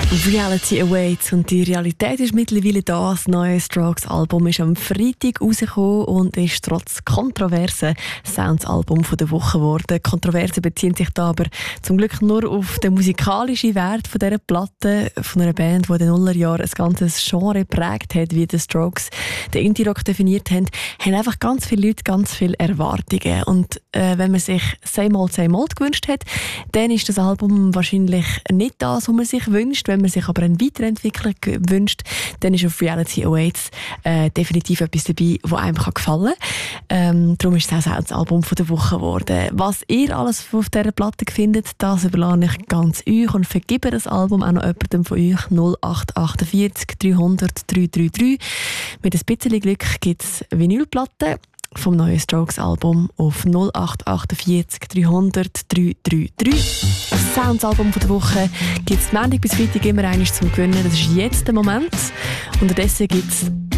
Reality Awaits und die Realität ist mittlerweile da. Das neue Strokes-Album ist am Freitag rausgekommen und ist trotz Kontroversen Sounds-Album der Woche geworden. Kontroversen beziehen sich da aber zum Glück nur auf den musikalischen Wert von dieser Platte, von einer Band, die in den Nullerjahren ein ganzes Genre geprägt hat, wie die Strokes den Indie-Rock definiert haben, haben einfach ganz viele Leute ganz viele Erwartungen. Und wenn man sich «Same Old, Same Old» gewünscht hat, dann ist das Album wahrscheinlich nicht das, was man sich wünscht. Wenn man sich aber eine Weiterentwicklung wünscht, dann ist auf Reality Awaits definitiv etwas dabei, das einem gefallen kann. Darum ist es auch das Album der Woche geworden. Was ihr alles auf dieser Platte findet, das überlasse ich ganz euch und vergebe das Album auch noch jemandem von euch. 0848 300 333. Mit ein bisschen Glück gibt es Vinylplatten vom neuen Strokes-Album auf 0848 300 333. Das Sounds-Album der Woche gibt es Montag bis Freitag immer eines zum Gewinnen. Das ist jetzt der Moment. Unterdessen gibt es